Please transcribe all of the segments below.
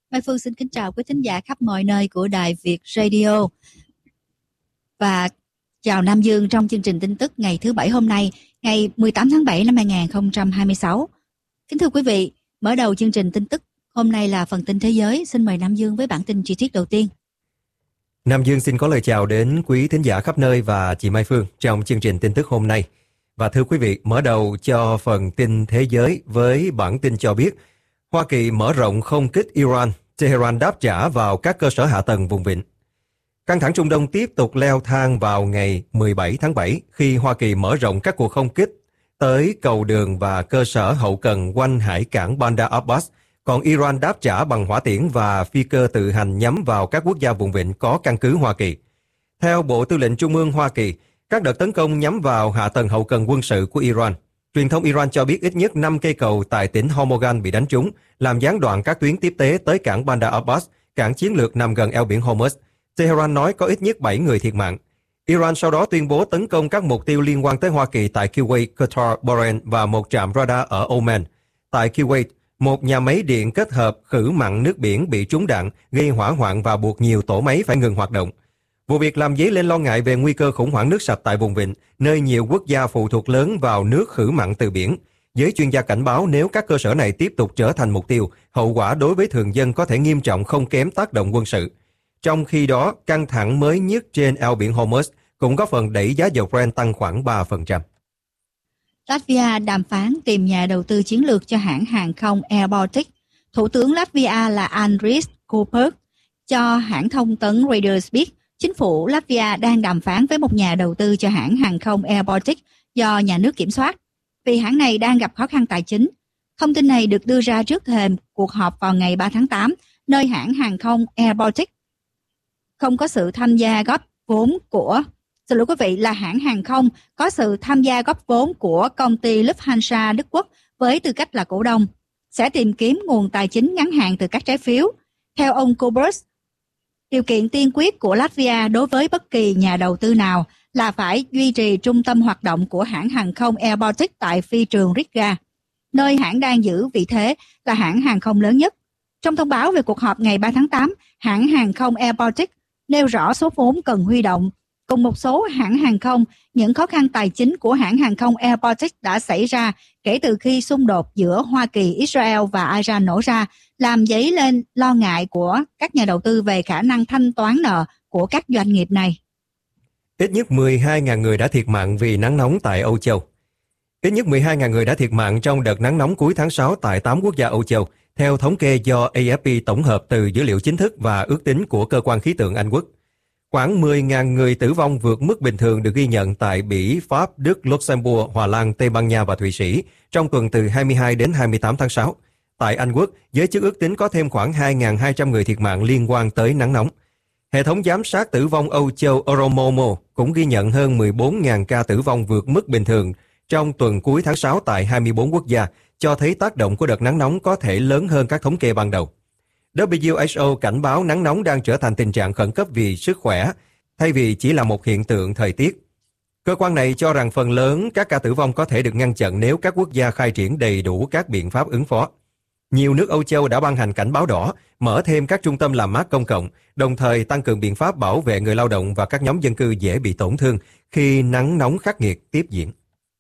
Mai Phương xin kính chào quý thính giả khắp mọi nơi của Đài Việt Radio và chào Nam Dương trong chương trình tin tức ngày thứ Bảy hôm nay, ngày 18 tháng 7 năm 2026. Kính thưa quý vị, mở đầu chương trình tin tức hôm nay là phần tin thế giới. Xin mời Nam Dương với bản tin chi tiết đầu tiên. Nam Dương xin có lời chào đến quý thính giả khắp nơi và chị Mai Phương trong chương trình tin tức hôm nay. Và thưa quý vị, mở đầu cho phần tin thế giới với bản tin cho biết Hoa Kỳ mở rộng không kích Iran, Tehran đáp trả vào các cơ sở hạ tầng vùng vịnh. Căng thẳng Trung Đông tiếp tục leo thang vào ngày 17 tháng 7 khi Hoa Kỳ mở rộng các cuộc không kích tới cầu đường và cơ sở hậu cần quanh hải cảng Bandar Abbas, còn Iran đáp trả bằng hỏa tiễn và phi cơ tự hành nhắm vào các quốc gia vùng vịnh có căn cứ Hoa Kỳ. Theo Bộ Tư lệnh Trung ương Hoa Kỳ, các đợt tấn công nhắm vào hạ tầng hậu cần quân sự của Iran. Truyền thông Iran cho biết ít nhất 5 cây cầu tại tỉnh Hormozgan bị đánh trúng, làm gián đoạn các tuyến tiếp tế tới cảng Bandar Abbas, cảng chiến lược nằm gần eo biển Hormuz. Tehran nói có ít nhất 7 người thiệt mạng. Iran sau đó tuyên bố tấn công các mục tiêu liên quan tới Hoa Kỳ tại Kuwait, Qatar, Bahrain và một trạm radar ở Oman. Tại Kuwait, một nhà máy điện kết hợp khử mặn nước biển bị trúng đạn, gây hỏa hoạn và buộc nhiều tổ máy phải ngừng hoạt động. Vụ việc làm dấy lên lo ngại về nguy cơ khủng hoảng nước sạch tại vùng vịnh, nơi nhiều quốc gia phụ thuộc lớn vào nước khử mặn từ biển. Giới chuyên gia cảnh báo nếu các cơ sở này tiếp tục trở thành mục tiêu, hậu quả đối với thường dân có thể nghiêm trọng không kém tác động quân sự. Trong khi đó, căng thẳng mới nhất trên eo biển Hormuz cũng có phần đẩy giá dầu Brent tăng khoảng 3%. Latvia đàm phán tìm nhà đầu tư chiến lược cho hãng hàng không Air Baltic. Thủ tướng Latvia là Andris Kuperk cho hãng thông tấn Reuters biết chính phủ Latvia đang đàm phán với một nhà đầu tư cho hãng hàng không Air Baltic do nhà nước kiểm soát, vì hãng này đang gặp khó khăn tài chính. Thông tin này được đưa ra trước thềm cuộc họp vào ngày 3 tháng 8, nơi hãng hàng không Air Baltic không có sự tham gia góp vốn của... Xin lỗi quý vị, là hãng hàng không có sự tham gia góp vốn của công ty Lufthansa Đức Quốc với tư cách là cổ đông, sẽ tìm kiếm nguồn tài chính ngắn hạn từ các trái phiếu. Theo ông Kuperk, điều kiện tiên quyết của Latvia đối với bất kỳ nhà đầu tư nào là phải duy trì trung tâm hoạt động của hãng hàng không Air Baltic tại phi trường Riga, nơi hãng đang giữ vị thế là hãng hàng không lớn nhất. Trong thông báo về cuộc họp ngày 3 tháng 8, hãng hàng không Air Baltic nêu rõ số vốn cần huy động. Cùng một số hãng hàng không, những khó khăn tài chính của hãng hàng không Air Baltic đã xảy ra kể từ khi xung đột giữa Hoa Kỳ, Israel và Iran nổ ra, làm dấy lên lo ngại của các nhà đầu tư về khả năng thanh toán nợ của các doanh nghiệp này. Ít nhất 12.000 người đã thiệt mạng vì nắng nóng tại Âu Châu. Ít nhất 12.000 người đã thiệt mạng trong đợt nắng nóng cuối tháng 6 tại 8 quốc gia Âu Châu, theo thống kê do AFP tổng hợp từ dữ liệu chính thức và ước tính của Cơ quan Khí tượng Anh Quốc. Khoảng 10.000 người tử vong vượt mức bình thường được ghi nhận tại Bỉ, Pháp, Đức, Luxembourg, Hà Lan, Tây Ban Nha và Thụy Sĩ trong tuần từ 22 đến 28 tháng 6. Tại Anh Quốc, giới chức ước tính có thêm khoảng 2.200 người thiệt mạng liên quan tới nắng nóng. Hệ thống giám sát tử vong Âu Châu Euromomo cũng ghi nhận hơn 14.000 ca tử vong vượt mức bình thường trong tuần cuối tháng 6 tại 24 quốc gia, cho thấy tác động của đợt nắng nóng có thể lớn hơn các thống kê ban đầu. WHO cảnh báo nắng nóng đang trở thành tình trạng khẩn cấp vì sức khỏe, thay vì chỉ là một hiện tượng thời tiết. Cơ quan này cho rằng phần lớn các ca tử vong có thể được ngăn chặn nếu các quốc gia khai triển đầy đủ các biện pháp ứng phó. Nhiều nước Âu Châu đã ban hành cảnh báo đỏ, mở thêm các trung tâm làm mát công cộng, đồng thời tăng cường biện pháp bảo vệ người lao động và các nhóm dân cư dễ bị tổn thương khi nắng nóng khắc nghiệt tiếp diễn.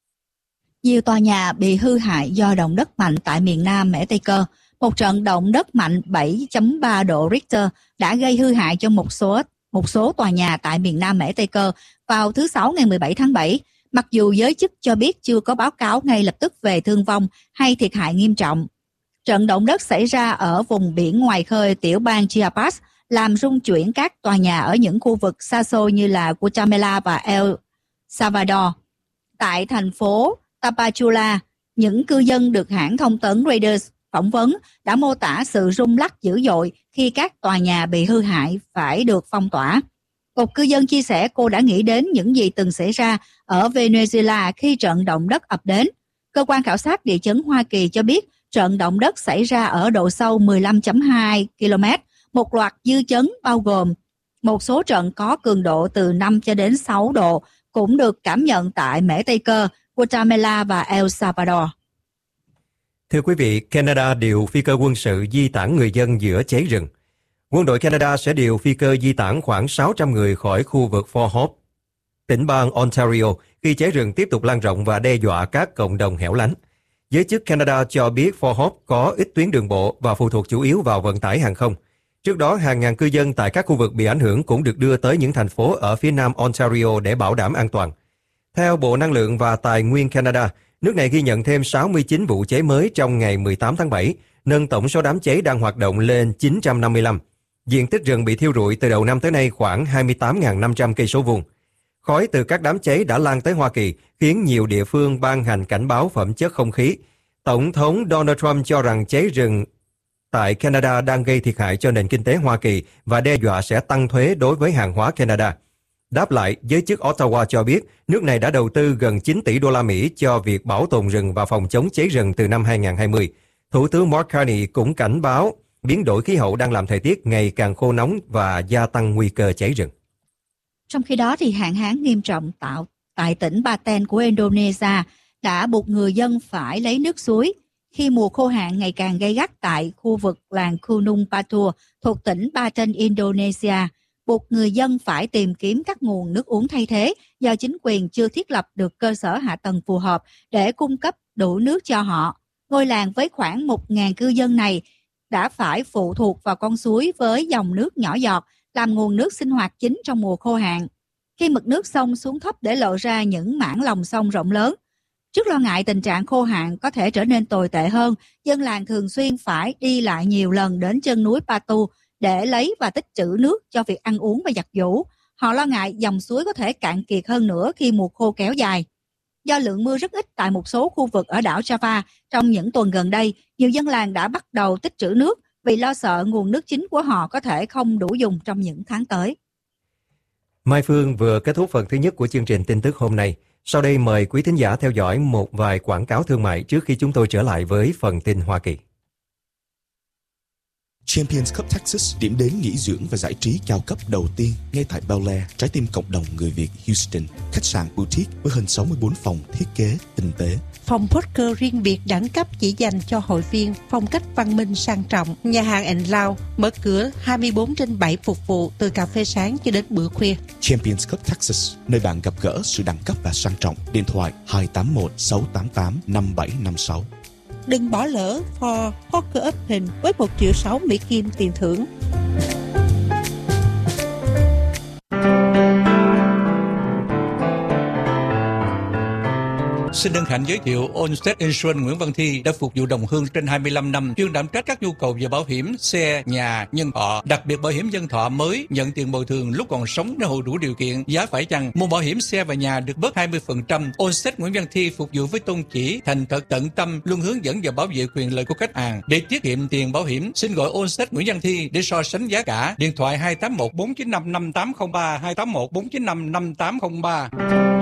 Nhiều tòa nhà bị hư hại do động đất mạnh tại miền Nam Mễ Tây Cơ. Một trận động đất mạnh 7.3 độ Richter đã gây hư hại cho một số tòa nhà tại miền Nam Mễ Tây Cơ vào thứ Sáu ngày 17 tháng 7, mặc dù giới chức cho biết chưa có báo cáo ngay lập tức về thương vong hay thiệt hại nghiêm trọng. Trận động đất xảy ra ở vùng biển ngoài khơi tiểu bang Chiapas, làm rung chuyển các tòa nhà ở những khu vực xa xôi như là Guatemala và El Salvador. Tại thành phố Tapachula, những cư dân được hãng thông tấn Reuters phỏng vấn đã mô tả sự rung lắc dữ dội khi các tòa nhà bị hư hại phải được phong tỏa. Một cư dân chia sẻ cô đã nghĩ đến những gì từng xảy ra ở Venezuela khi trận động đất ập đến. Cơ quan khảo sát địa chấn Hoa Kỳ cho biết trận động đất xảy ra ở độ sâu 15.2 km, một loạt dư chấn bao gồm một số trận có cường độ từ 5 cho đến 6 độ cũng được cảm nhận tại Mễ Tây Cơ, Guatemala và El Salvador. Thưa quý vị, Canada điều phi cơ quân sự di tản người dân giữa cháy rừng. Quân đội Canada sẽ điều phi cơ di tản khoảng 600 người khỏi khu vực Fort Hope, tỉnh bang Ontario, khi cháy rừng tiếp tục lan rộng và đe dọa các cộng đồng hẻo lánh. Giới chức Canada cho biết Fort Hope có ít tuyến đường bộ và phụ thuộc chủ yếu vào vận tải hàng không. Trước đó, hàng ngàn cư dân tại các khu vực bị ảnh hưởng cũng được đưa tới những thành phố ở phía nam Ontario để bảo đảm an toàn. Theo Bộ Năng lượng và Tài nguyên Canada, nước này ghi nhận thêm 69 vụ cháy mới trong ngày 18 tháng 7, nâng tổng số đám cháy đang hoạt động lên 955. Diện tích rừng bị thiêu rụi từ đầu năm tới nay khoảng 28.500 cây số vuông. Khói từ các đám cháy đã lan tới Hoa Kỳ, khiến nhiều địa phương ban hành cảnh báo phẩm chất không khí. Tổng thống Donald Trump cho rằng cháy rừng tại Canada đang gây thiệt hại cho nền kinh tế Hoa Kỳ và đe dọa sẽ tăng thuế đối với hàng hóa Canada. Đáp lại, giới chức Ottawa cho biết nước này đã đầu tư gần 9 tỷ đô la Mỹ cho việc bảo tồn rừng và phòng chống cháy rừng từ năm 2020. Thủ tướng Mark Carney cũng cảnh báo biến đổi khí hậu đang làm thời tiết ngày càng khô nóng và gia tăng nguy cơ cháy rừng. Trong khi đó, thì hạn hán nghiêm trọng tại tỉnh Banten của Indonesia đã buộc người dân phải lấy nước suối khi mùa khô hạn ngày càng gay gắt tại khu vực làng Gunung Batur thuộc tỉnh Banten, Indonesia, buộc người dân phải tìm kiếm các nguồn nước uống thay thế do chính quyền chưa thiết lập được cơ sở hạ tầng phù hợp để cung cấp đủ nước cho họ. Ngôi làng với khoảng 1.000 cư dân này đã phải phụ thuộc vào con suối với dòng nước nhỏ giọt làm nguồn nước sinh hoạt chính trong mùa khô hạn. Khi mực nước sông xuống thấp để lộ ra những mảng lòng sông rộng lớn. Trước lo ngại tình trạng khô hạn có thể trở nên tồi tệ hơn, dân làng thường xuyên phải đi lại nhiều lần đến chân núi Batu để lấy và tích trữ nước cho việc ăn uống và giặt giũ. Họ lo ngại dòng suối có thể cạn kiệt hơn nữa khi mùa khô kéo dài. Do lượng mưa rất ít tại một số khu vực ở đảo Java trong những tuần gần đây, nhiều dân làng đã bắt đầu tích trữ nước vì lo sợ nguồn nước chính của họ có thể không đủ dùng trong những tháng tới. Mai Phương vừa kết thúc phần thứ nhất của chương trình tin tức hôm nay. Sau đây mời quý thính giả theo dõi một vài quảng cáo thương mại trước khi chúng tôi trở lại với phần tin Hoa Kỳ. Champions Cup Texas, điểm đến nghỉ dưỡng và giải trí cao cấp đầu tiên ngay tại Bel Air, trái tim cộng đồng người Việt Houston. Khách sạn boutique với hơn 64 phòng thiết kế tinh tế. Phòng poker riêng biệt đẳng cấp chỉ dành cho hội viên, phong cách văn minh sang trọng. Nhà hàng and Lounge mở cửa 24/7 phục vụ từ cà phê sáng cho đến bữa khuya. Champions Cup Texas, nơi bạn gặp gỡ sự đẳng cấp và sang trọng. Điện thoại 281-688-5756. Đừng bỏ lỡ For Poker Open với 1,6 triệu Mỹ Kim tiền thưởng. Xin hân hạnh giới thiệu Allstate Insurance Nguyễn Văn Thi đã phục vụ đồng hương trên 25 năm, chuyên đảm trách các nhu cầu về bảo hiểm xe, nhà, nhân thọ, đặc biệt bảo hiểm nhân thọ mới nhận tiền bồi thường lúc còn sống nếu hộ đủ điều kiện, giá phải chăng. Mua bảo hiểm xe và nhà được bớt 20%. Allstate Nguyễn Văn Thi phục vụ với tôn chỉ thành thật tận tâm, luôn hướng dẫn và bảo vệ quyền lợi của khách hàng. Để tiết kiệm tiền bảo hiểm, xin gọi Allstate Nguyễn Văn Thi để so sánh giá cả. Điện thoại 281-495-5803, 281-495-5803.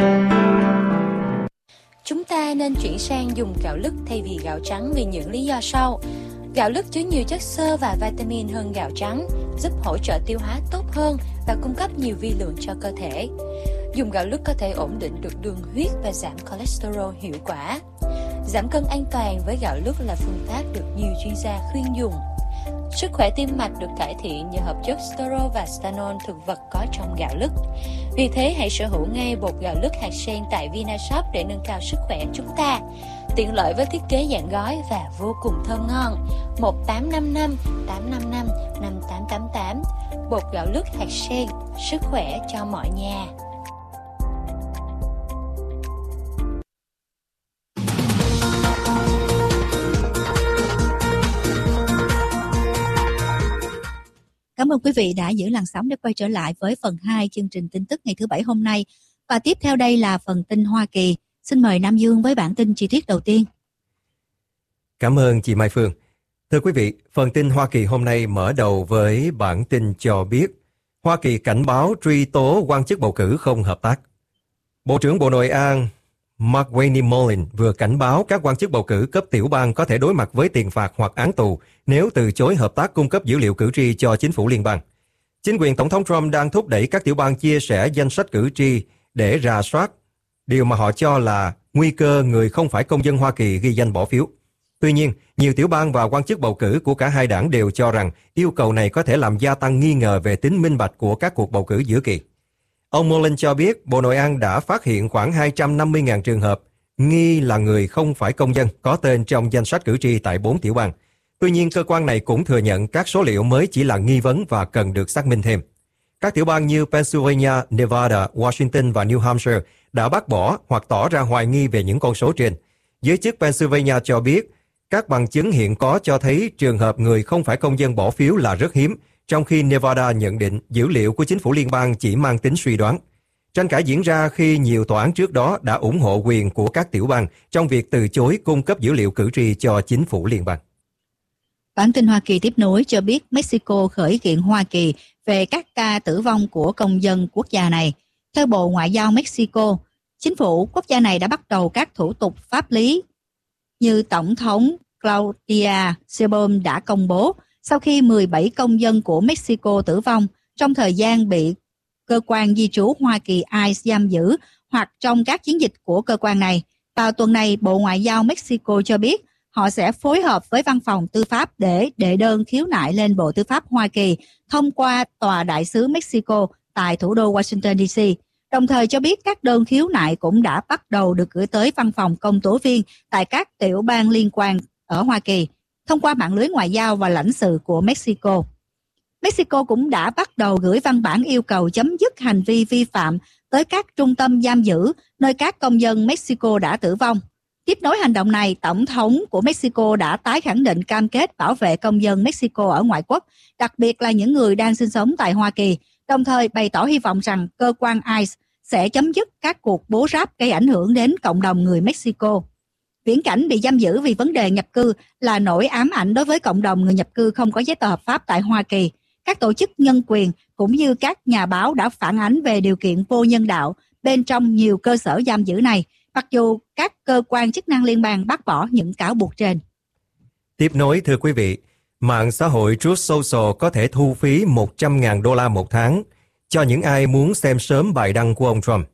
Chúng ta nên chuyển sang dùng gạo lứt thay vì gạo trắng vì những lý do sau. Gạo lứt chứa nhiều chất xơ và vitamin hơn gạo trắng, giúp hỗ trợ tiêu hóa tốt hơn và cung cấp nhiều vi lượng cho cơ thể. Dùng gạo lứt có thể ổn định được đường huyết và giảm cholesterol hiệu quả. Giảm cân an toàn với gạo lứt là phương pháp được nhiều chuyên gia khuyên dùng. Sức khỏe tim mạch được cải thiện nhờ hợp chất sterol và stanol thực vật có trong gạo lứt. Vì thế hãy sở hữu ngay bột gạo lứt hạt sen tại Vinashop để nâng cao sức khỏe chúng ta. Tiện lợi với thiết kế dạng gói và vô cùng thơm ngon. 1-855-855-5888. Bột gạo lứt hạt sen, sức khỏe cho mọi nhà. Cảm ơn quý vị đã giữ làn sóng để quay trở lại với phần 2 chương trình tin tức ngày thứ Bảy hôm nay. Và tiếp theo đây là phần tin Hoa Kỳ. Xin mời Nam Dương với bản tin chi tiết đầu tiên. Cảm ơn chị Mai Phương. Thưa quý vị, phần tin Hoa Kỳ hôm nay mở đầu với bản tin cho biết Hoa Kỳ cảnh báo truy tố quan chức bầu cử không hợp tác. Bộ trưởng Bộ Nội an McWayne Mullin vừa cảnh báo các quan chức bầu cử cấp tiểu bang có thể đối mặt với tiền phạt hoặc án tù nếu từ chối hợp tác cung cấp dữ liệu cử tri cho chính phủ liên bang. Chính quyền Tổng thống Trump đang thúc đẩy các tiểu bang chia sẻ danh sách cử tri để rà soát điều mà họ cho là nguy cơ người không phải công dân Hoa Kỳ ghi danh bỏ phiếu. Tuy nhiên, nhiều tiểu bang và quan chức bầu cử của cả hai đảng đều cho rằng yêu cầu này có thể làm gia tăng nghi ngờ về tính minh bạch của các cuộc bầu cử giữa kỳ. Ông Mullen cho biết Bộ Nội an đã phát hiện khoảng 250.000 trường hợp nghi là người không phải công dân có tên trong danh sách cử tri tại 4 tiểu bang. Tuy nhiên, cơ quan này cũng thừa nhận các số liệu mới chỉ là nghi vấn và cần được xác minh thêm. Các tiểu bang như Pennsylvania, Nevada, Washington và New Hampshire đã bác bỏ hoặc tỏ ra hoài nghi về những con số trên. Giới chức Pennsylvania cho biết các bằng chứng hiện có cho thấy trường hợp người không phải công dân bỏ phiếu là rất hiếm, trong khi Nevada nhận định dữ liệu của chính phủ liên bang chỉ mang tính suy đoán. Tranh cãi diễn ra khi nhiều tòa án trước đó đã ủng hộ quyền của các tiểu bang trong việc từ chối cung cấp dữ liệu cử tri cho chính phủ liên bang. Bản tin Hoa Kỳ tiếp nối cho biết Mexico khởi kiện Hoa Kỳ về các ca tử vong của công dân quốc gia này. Theo Bộ Ngoại giao Mexico, chính phủ quốc gia này đã bắt đầu các thủ tục pháp lý như Tổng thống Claudia Sheinbaum đã công bố sau khi 17 công dân của Mexico tử vong trong thời gian bị cơ quan di trú Hoa Kỳ ICE giam giữ hoặc trong các chiến dịch của cơ quan này. Vào tuần này, Bộ Ngoại giao Mexico cho biết họ sẽ phối hợp với Văn phòng Tư pháp để đệ đơn khiếu nại lên Bộ Tư pháp Hoa Kỳ thông qua Tòa đại sứ Mexico tại thủ đô Washington DC. Đồng thời cho biết các đơn khiếu nại cũng đã bắt đầu được gửi tới văn phòng công tố viên tại các tiểu bang liên quan ở Hoa Kỳ thông qua mạng lưới ngoại giao và lãnh sự của Mexico. Mexico cũng đã bắt đầu gửi văn bản yêu cầu chấm dứt hành vi vi phạm tới các trung tâm giam giữ nơi các công dân Mexico đã tử vong. Tiếp nối hành động này, Tổng thống của Mexico đã tái khẳng định cam kết bảo vệ công dân Mexico ở ngoại quốc, đặc biệt là những người đang sinh sống tại Hoa Kỳ, đồng thời bày tỏ hy vọng rằng cơ quan ICE sẽ chấm dứt các cuộc bố ráp gây ảnh hưởng đến cộng đồng người Mexico. Viễn cảnh bị giam giữ vì vấn đề nhập cư là nỗi ám ảnh đối với cộng đồng người nhập cư không có giấy tờ hợp pháp tại Hoa Kỳ. Các tổ chức nhân quyền cũng như các nhà báo đã phản ánh về điều kiện vô nhân đạo bên trong nhiều cơ sở giam giữ này, mặc dù các cơ quan chức năng liên bang bác bỏ những cáo buộc trên. Tiếp nối, thưa quý vị, mạng xã hội Truth Social có thể thu phí $100,000 một tháng cho những ai muốn xem sớm bài đăng của ông Trump.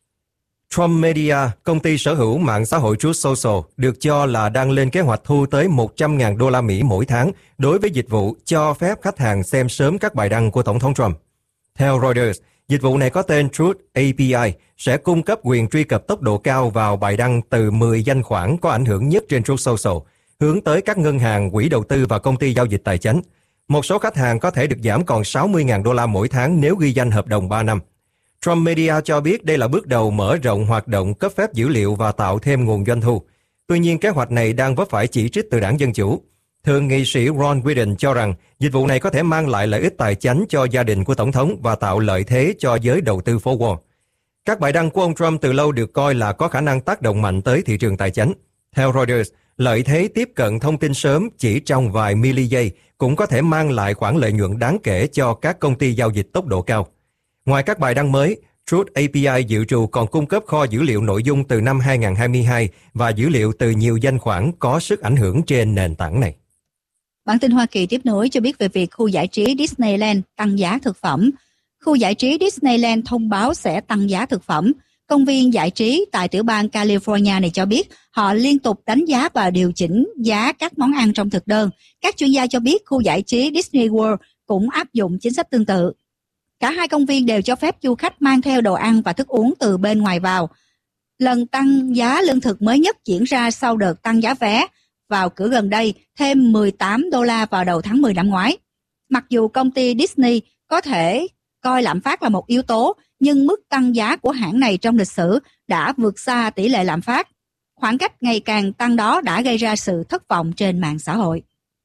Trump Media, công ty sở hữu mạng xã hội Truth Social, được cho là đang lên kế hoạch thu tới $100,000 mỗi tháng đối với dịch vụ cho phép khách hàng xem sớm các bài đăng của Tổng thống Trump. Theo Reuters, dịch vụ này có tên Truth API sẽ cung cấp quyền truy cập tốc độ cao vào bài đăng từ 10 danh khoản có ảnh hưởng nhất trên Truth Social, hướng tới các ngân hàng, quỹ đầu tư và công ty giao dịch tài chính. Một số khách hàng có thể được giảm còn $60,000 mỗi tháng nếu ghi danh hợp đồng 3 năm. Trump Media cho biết đây là bước đầu mở rộng hoạt động cấp phép dữ liệu và tạo thêm nguồn doanh thu. Tuy nhiên, kế hoạch này đang vấp phải chỉ trích từ đảng Dân Chủ. Thượng nghị sĩ Ron Wyden cho rằng dịch vụ này có thể mang lại lợi ích tài chính cho gia đình của Tổng thống và tạo lợi thế cho giới đầu tư phố Wall. Các bài đăng của ông Trump từ lâu được coi là có khả năng tác động mạnh tới thị trường tài chính. Theo Reuters, lợi thế tiếp cận thông tin sớm chỉ trong vài mili-giây cũng có thể mang lại khoản lợi nhuận đáng kể cho các công ty giao dịch tốc độ cao. Ngoài các bài đăng mới, Truth API dự trù còn cung cấp kho dữ liệu nội dung từ năm 2022 và dữ liệu từ nhiều danh khoản có sức ảnh hưởng trên nền tảng này. Bản tin Hoa Kỳ tiếp nối cho biết về việc khu giải trí Disneyland tăng giá thực phẩm. Khu giải trí Disneyland thông báo sẽ tăng giá thực phẩm. Công viên giải trí tại tiểu bang California này cho biết họ liên tục đánh giá và điều chỉnh giá các món ăn trong thực đơn. Các chuyên gia cho biết khu giải trí Disney World cũng áp dụng chính sách tương tự. Cả hai công viên đều cho phép du khách mang theo đồ ăn và thức uống từ bên ngoài vào. Lần tăng giá lương thực mới nhất diễn ra sau đợt tăng giá vé vào cửa gần đây, thêm $18 vào đầu tháng 10 năm ngoái. Mặc dù công ty Disney có thể coi lạm phát là một yếu tố, nhưng mức tăng giá của hãng này trong lịch sử đã vượt xa tỷ lệ lạm phát. Khoảng cách ngày càng tăng đó đã gây ra sự thất vọng trên mạng xã hội.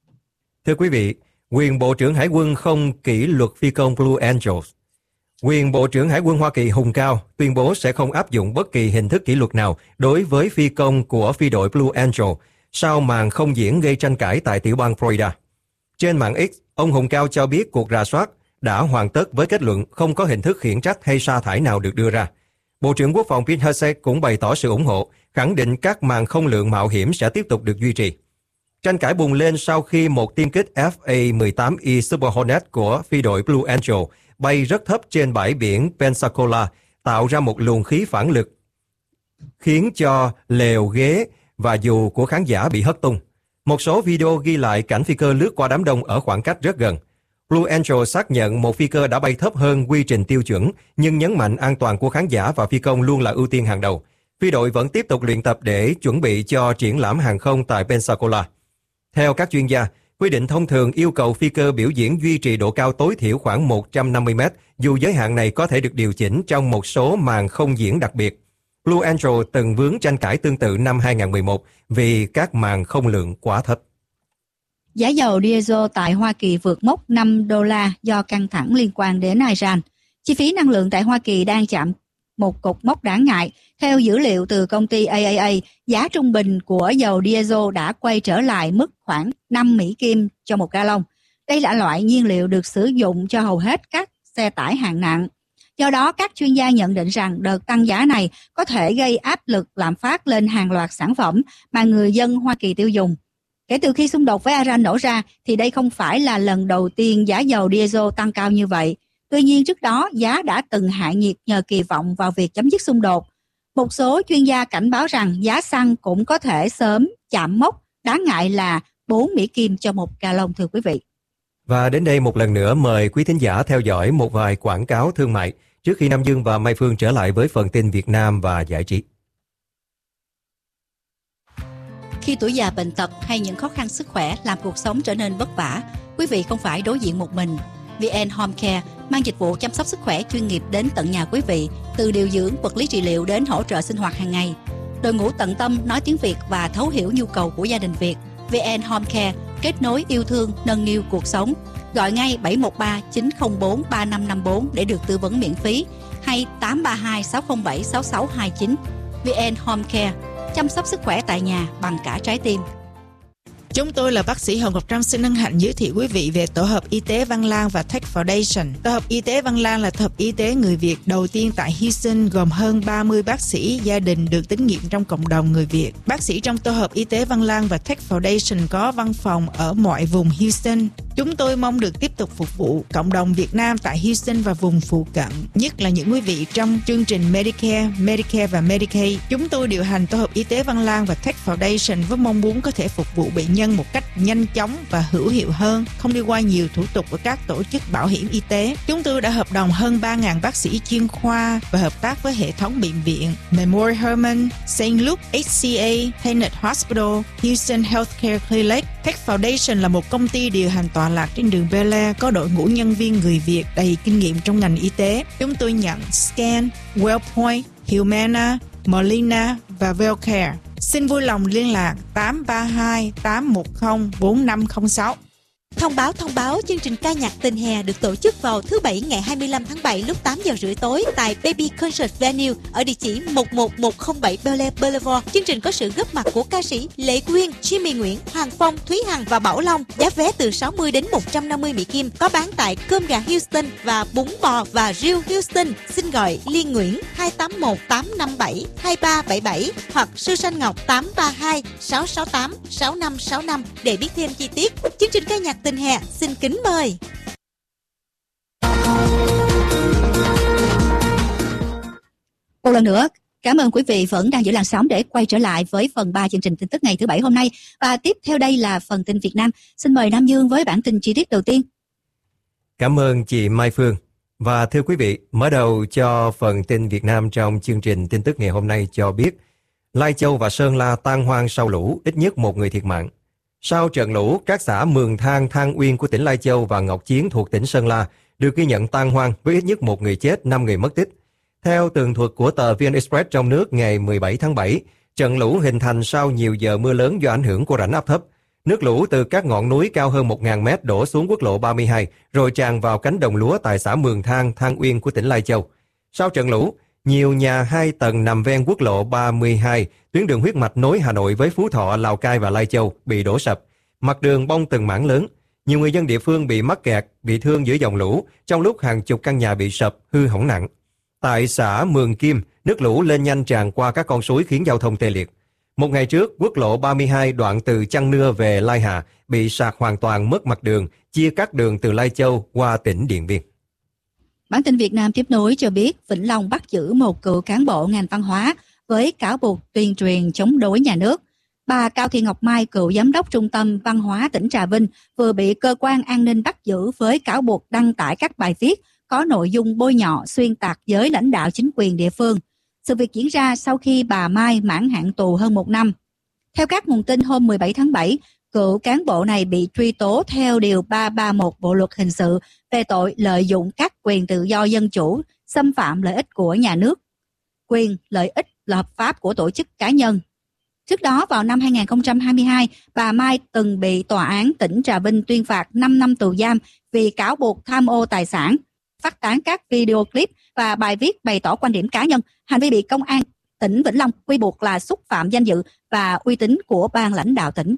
Thưa quý vị, quyền Bộ trưởng Hải quân không kỷ luật phi công Blue Angels. Quyền Bộ trưởng Hải quân Hoa Kỳ Hùng Cao tuyên bố sẽ không áp dụng bất kỳ hình thức kỷ luật nào đối với phi công của phi đội Blue Angel sau màn không diễn gây tranh cãi tại tiểu bang Florida. Trên mạng X, ông Hùng Cao cho biết cuộc rà soát đã hoàn tất với kết luận không có hình thức khiển trách hay sa thải nào được đưa ra. Bộ trưởng Quốc phòng Pete Hegseth cũng bày tỏ sự ủng hộ, khẳng định các màn không lượng mạo hiểm sẽ tiếp tục được duy trì. Tranh cãi bùng lên sau khi một tiêm kích FA-18E Super Hornet của phi đội Blue Angel bay rất thấp trên bãi biển Pensacola, tạo ra một luồng khí phản lực, khiến cho lều, ghế và dù của khán giả bị hất tung. Một số video ghi lại cảnh phi cơ lướt qua đám đông ở khoảng cách rất gần. Blue Angel xác nhận một phi cơ đã bay thấp hơn quy trình tiêu chuẩn, nhưng nhấn mạnh an toàn của khán giả và phi công luôn là ưu tiên hàng đầu. Phi đội vẫn tiếp tục luyện tập để chuẩn bị cho triển lãm hàng không tại Pensacola. Theo các chuyên gia, quy định thông thường yêu cầu phi cơ biểu diễn duy trì độ cao tối thiểu khoảng 150 mét, dù giới hạn này có thể được điều chỉnh trong một số màn không diễn đặc biệt. Blue Angel từng vướng tranh cãi tương tự năm 2011 vì các màn không lượng quá thấp. Giá dầu diesel tại Hoa Kỳ vượt mốc $5 do căng thẳng liên quan đến Iran. Chi phí năng lượng tại Hoa Kỳ đang chạm một cột mốc đáng ngại. Theo dữ liệu từ công ty AAA, giá trung bình của dầu diesel đã quay trở lại mức khoảng 5 Mỹ Kim cho một gallon. Đây là loại nhiên liệu được sử dụng cho hầu hết các xe tải hạng nặng. Do đó, các chuyên gia nhận định rằng đợt tăng giá này có thể gây áp lực lạm phát lên hàng loạt sản phẩm mà người dân Hoa Kỳ tiêu dùng. Kể từ khi xung đột với Iran nổ ra, thì đây không phải là lần đầu tiên giá dầu diesel tăng cao như vậy. Tuy nhiên, trước đó, giá đã từng hạ nhiệt nhờ kỳ vọng vào việc chấm dứt xung đột. Một số chuyên gia cảnh báo rằng giá xăng cũng có thể sớm chạm mốc đáng ngại là 4 Mỹ Kim cho một gallon, thưa quý vị. Và đến đây một lần nữa mời quý thính giả theo dõi một vài quảng cáo thương mại trước khi Nam Dương và Mai Phương trở lại với phần tin Việt Nam và giải trí. Khi tuổi già bệnh tật hay những khó khăn sức khỏe làm cuộc sống trở nên vất vả, quý vị không phải đối diện một mình. VN Home Care mang dịch vụ chăm sóc sức khỏe chuyên nghiệp đến tận nhà quý vị, từ điều dưỡng, vật lý trị liệu đến hỗ trợ sinh hoạt hàng ngày. Đội ngũ tận tâm nói tiếng Việt và thấu hiểu nhu cầu của gia đình Việt. VN Home Care kết nối yêu thương, nâng niu cuộc sống. Gọi ngay 713 904 3554 để được tư vấn miễn phí, hay 832 607 6629. VN Home Care, chăm sóc sức khỏe tại nhà bằng cả trái tim. Chúng tôi là bác sĩ Hồng Ngọc Trâm xin hân hạnh giới thiệu quý vị về Tổ hợp Y tế Văn Lang và Tech Foundation. Tổ hợp Y tế Văn Lang là tổ hợp y tế người Việt đầu tiên tại Houston, gồm hơn 30 bác sĩ gia đình được tín nhiệm trong cộng đồng người Việt. Bác sĩ trong Tổ hợp Y tế Văn Lang và Tech Foundation có văn phòng ở mọi vùng Houston. Chúng tôi mong được tiếp tục phục vụ cộng đồng Việt Nam tại Houston và vùng phụ cận, nhất là những quý vị trong chương trình Medicare và Medicaid. Chúng tôi điều hành Tổ hợp Y tế Văn Lang và Tech Foundation với mong muốn có thể phục vụ bệnh nhân một cách nhanh chóng và hữu hiệu hơn, không đi qua nhiều thủ tục của các tổ chức bảo hiểm y tế. Chúng tôi đã hợp đồng hơn 3.000 bác sĩ chuyên khoa và hợp tác với hệ thống bệnh viện Memorial Hermann, St. Luke, HCA, Tenet Hospital, Houston Healthcare Clinic. Tech Foundation là một công ty điều hành tọa lạc trên đường Bel Air, có đội ngũ nhân viên người Việt đầy kinh nghiệm trong ngành y tế. Chúng tôi nhận Scan, Wellpoint, Humana, Molina và Wellcare. Xin vui lòng liên lạc 832 810 4506. Thông báo, chương trình ca nhạc tình hè được tổ chức vào thứ Bảy ngày 25 tháng 7 lúc 8 giờ rưỡi tối tại Baby Concert Venue ở địa chỉ 11107 Bel Air Boulevard. Chương trình có sự góp mặt của ca sĩ Lệ Quyên, Jimmy Nguyễn, Hoàng Phong, Thúy Hằng và Bảo Long. Giá vé từ 60 đến 150 Mỹ Kim, có bán tại Cơm Gà Houston và Bún Bò và Riêu Houston. Xin gọi Liên Nguyễn 281 857 2377 hoặc Susan Ngọc 832 668 6565 để biết thêm chi tiết. Chương trình ca nhạc tình hè xin kính mời. Một lần nữa, cảm ơn quý vị vẫn đang giữ làn sóng để quay trở lại với phần 3 chương trình tin tức ngày thứ Bảy hôm nay. Và tiếp theo đây là phần tin Việt Nam. Xin mời Nam Dương với bản tin chi tiết đầu tiên. Cảm ơn chị Mai Phương. Và thưa quý vị, mở đầu cho phần tin Việt Nam trong chương trình tin tức ngày hôm nay cho biết Lai Châu và Sơn La tan hoang sau lũ, ít nhất một người thiệt mạng. Sau trận lũ, các xã Mường Thang, Thang Uyên của tỉnh Lai Châu và Ngọc Chiến thuộc tỉnh Sơn La được ghi nhận tan hoang với ít nhất một người chết, 5 người mất tích. Theo tường thuật của tờ VN Express trong nước ngày 17 tháng 7, trận lũ hình thành sau nhiều giờ mưa lớn do ảnh hưởng của rãnh áp thấp. Nước lũ từ các ngọn núi cao hơn 1.000 mét đổ xuống quốc lộ 32 rồi tràn vào cánh đồng lúa tại xã Mường Thang, Thang Uyên của tỉnh Lai Châu. Sau trận lũ, nhiều nhà 2 tầng nằm ven quốc lộ 32, tuyến đường huyết mạch nối Hà Nội với Phú Thọ, Lào Cai và Lai Châu bị đổ sập. Mặt đường bong từng mảng lớn. Nhiều người dân địa phương bị mắc kẹt, bị thương giữa dòng lũ, trong lúc hàng chục căn nhà bị sập, hư hỏng nặng. Tại xã Mường Kim, nước lũ lên nhanh tràn qua các con suối khiến giao thông tê liệt. Một ngày trước, quốc lộ 32 đoạn từ Chăn Nưa về Lai Hà bị sạt hoàn toàn, mất mặt đường, chia cắt đường từ Lai Châu qua tỉnh Điện Biên. Bản tin Việt Nam tiếp nối cho biết Vĩnh Long bắt giữ một cựu cán bộ ngành văn hóa với cáo buộc tuyên truyền chống đối nhà nước. Bà Cao Thị Ngọc Mai, cựu giám đốc Trung tâm Văn hóa tỉnh Trà Vinh, vừa bị cơ quan an ninh bắt giữ với cáo buộc đăng tải các bài viết có nội dung bôi nhọ, xuyên tạc giới lãnh đạo chính quyền địa phương. Sự việc diễn ra sau khi bà Mai mãn hạn tù hơn 1 năm. Theo các nguồn tin, hôm 17 tháng 7, cựu cán bộ này bị truy tố theo Điều 331 Bộ Luật Hình sự về tội lợi dụng các quyền tự do dân chủ, xâm phạm lợi ích của nhà nước, quyền lợi ích hợp pháp của tổ chức cá nhân. Trước đó, vào năm 2022, bà Mai từng bị Tòa án tỉnh Trà Vinh tuyên phạt 5 năm tù giam vì cáo buộc tham ô tài sản, phát tán các video clip và bài viết bày tỏ quan điểm cá nhân. Hành vi bị công an tỉnh Vĩnh Long quy buộc là xúc phạm danh dự và uy tín của ban lãnh đạo tỉnh.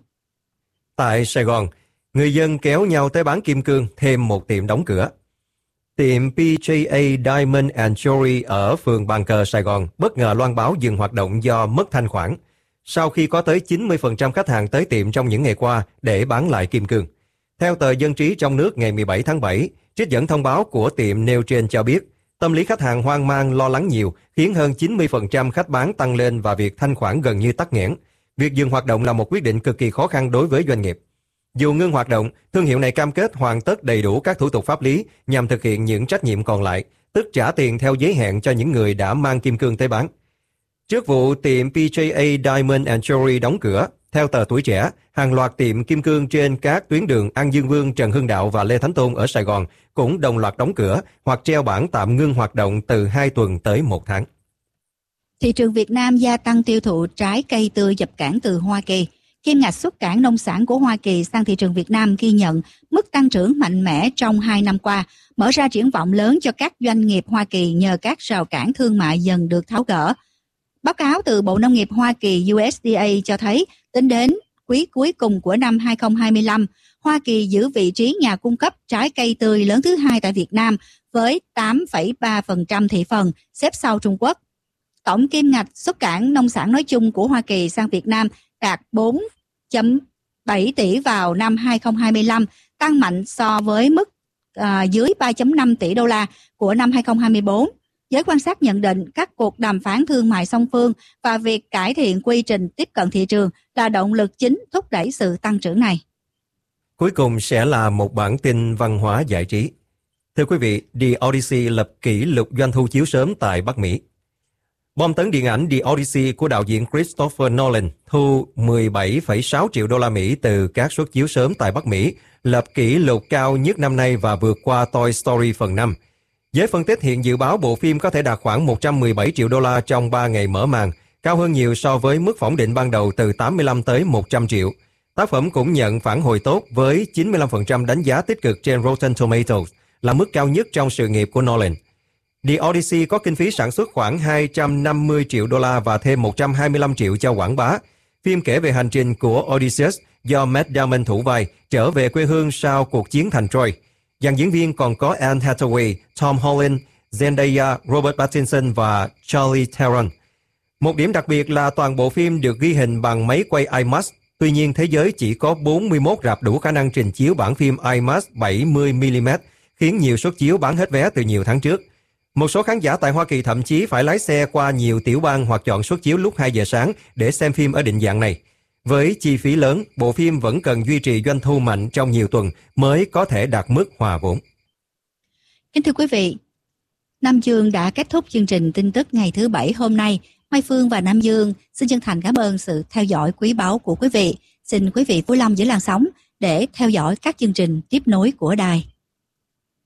Tại Sài Gòn, người dân kéo nhau tới bán kim cương, thêm một tiệm đóng cửa. Tiệm PJA Diamond and Jewelry ở phường Bàn Cờ, Sài Gòn bất ngờ loan báo dừng hoạt động do mất thanh khoản, sau khi có tới 90% khách hàng tới tiệm trong những ngày qua để bán lại kim cương. Theo tờ Dân trí trong nước ngày 17 tháng 7, trích dẫn thông báo của tiệm nêu trên cho biết, tâm lý khách hàng hoang mang lo lắng nhiều khiến hơn 90% khách bán tăng lên và việc thanh khoản gần như tắc nghẽn. Việc dừng hoạt động là một quyết định cực kỳ khó khăn đối với doanh nghiệp. Dù ngưng hoạt động, thương hiệu này cam kết hoàn tất đầy đủ các thủ tục pháp lý nhằm thực hiện những trách nhiệm còn lại, tức trả tiền theo giới hạn cho những người đã mang kim cương tới bán. Trước vụ tiệm PJA Diamond and Jewelry đóng cửa, theo tờ Tuổi Trẻ, hàng loạt tiệm kim cương trên các tuyến đường An Dương Vương, Trần Hưng Đạo và Lê Thánh Tôn ở Sài Gòn cũng đồng loạt đóng cửa hoặc treo bảng tạm ngưng hoạt động từ 2 tuần tới 1 tháng. Thị trường Việt Nam gia tăng tiêu thụ trái cây tươi nhập cảng từ Hoa Kỳ. Kim ngạch xuất cảng nông sản của Hoa Kỳ sang thị trường Việt Nam ghi nhận mức tăng trưởng mạnh mẽ trong 2 năm qua, mở ra triển vọng lớn cho các doanh nghiệp Hoa Kỳ nhờ các rào cản thương mại dần được tháo gỡ. Báo cáo từ Bộ Nông nghiệp Hoa Kỳ USDA cho thấy, tính đến quý cuối cùng của năm 2025, Hoa Kỳ giữ vị trí nhà cung cấp trái cây tươi lớn thứ 2 tại Việt Nam với 8,3% thị phần, xếp sau Trung Quốc. Tổng kim ngạch xuất cảng nông sản nói chung của Hoa Kỳ sang Việt Nam đạt 4,7 tỷ vào năm 2025, tăng mạnh so với mức dưới 3,5 tỷ đô la của năm 2024. Giới quan sát nhận định các cuộc đàm phán thương mại song phương và việc cải thiện quy trình tiếp cận thị trường là động lực chính thúc đẩy sự tăng trưởng này. Cuối cùng sẽ là một bản tin văn hóa giải trí. Thưa quý vị, The Odyssey lập kỷ lục doanh thu chiếu sớm tại Bắc Mỹ. Bom tấn điện ảnh The Odyssey của đạo diễn Christopher Nolan thu 17,6 triệu đô la Mỹ từ các suất chiếu sớm tại Bắc Mỹ, lập kỷ lục cao nhất năm nay và vượt qua Toy Story phần 5. Giới phân tích hiện dự báo bộ phim có thể đạt khoảng 117 triệu đô la trong 3 ngày mở màn, cao hơn nhiều so với mức phỏng định ban đầu từ 85 tới 100 triệu. Tác phẩm cũng nhận phản hồi tốt với 95% đánh giá tích cực trên Rotten Tomatoes, là mức cao nhất trong sự nghiệp của Nolan. The Odyssey có kinh phí sản xuất khoảng 250 triệu đô la và thêm 125 triệu cho quảng bá. Phim kể về hành trình của Odysseus do Matt Damon thủ vai trở về quê hương sau cuộc chiến thành Troy. Dàn diễn viên còn có Anne Hathaway, Tom Holland, Zendaya, Robert Pattinson và Charlize Theron. Một điểm đặc biệt là toàn bộ phim được ghi hình bằng máy quay IMAX. Tuy nhiên, thế giới chỉ có 41 rạp đủ khả năng trình chiếu bản phim IMAX 70mm, khiến nhiều suất chiếu bán hết vé từ nhiều tháng trước. Một số khán giả tại Hoa Kỳ thậm chí phải lái xe qua nhiều tiểu bang hoặc chọn suất chiếu lúc 2 giờ sáng để xem phim ở định dạng này. Với chi phí lớn, bộ phim vẫn cần duy trì doanh thu mạnh trong nhiều tuần mới có thể đạt mức hòa vốn. Kính thưa quý vị, Nam Dương đã kết thúc chương trình tin tức ngày thứ Bảy hôm nay. Mai Phương và Nam Dương xin chân thành cảm ơn sự theo dõi quý báu của quý vị. Xin quý vị vui lòng giữ làn sóng để theo dõi các chương trình tiếp nối của đài.